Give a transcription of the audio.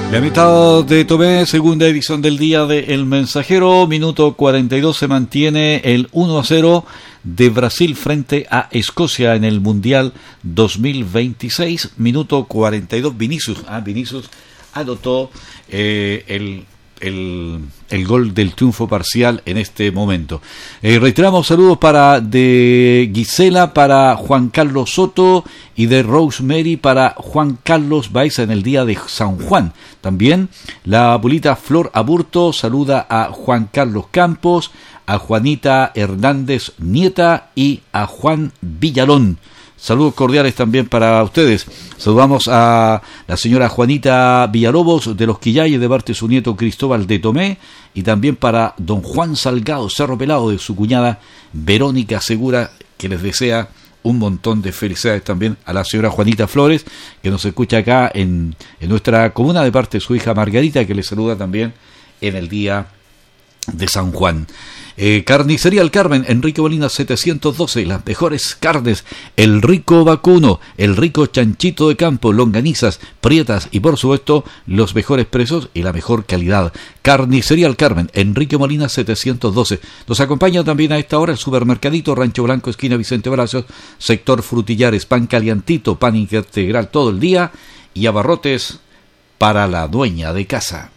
La mitad de Tomé, segunda edición del día de El Mensajero, minuto 42, se mantiene el 1-0 de Brasil frente a Escocia en el Mundial 2026, minuto 42, Vinicius anotó el gol del triunfo parcial en este momento. Reiteramos saludos de Gisela para Juan Carlos Soto y de Rosemary para Juan Carlos Baeza en el día de San Juan. También la abuelita Flor Aburto saluda a Juan Carlos Campos, a Juanita Hernández Nieta y a Juan Villalón. Saludos cordiales también para ustedes. Saludamos a la señora Juanita Villalobos de Los Quillayes de parte de su nieto Cristóbal de Tomé, y también para don Juan Salgado Cerro Pelado de su cuñada Verónica Segura, que les desea un montón de felicidades. También a la señora Juanita Flores, que nos escucha acá en nuestra comuna de parte de su hija Margarita, que les saluda también en el día de San Juan. Carnicería El Carmen, Enrique Molina 712, las mejores carnes, el rico vacuno, el rico chanchito de campo, longanizas, prietas y por supuesto los mejores precios y la mejor calidad. Carnicería El Carmen, Enrique Molina 712. Nos acompaña también a esta hora el supermercadito Rancho Blanco, esquina Vicente Palacios, sector Frutillares, pan calientito, pan integral todo el día y abarrotes para la dueña de casa.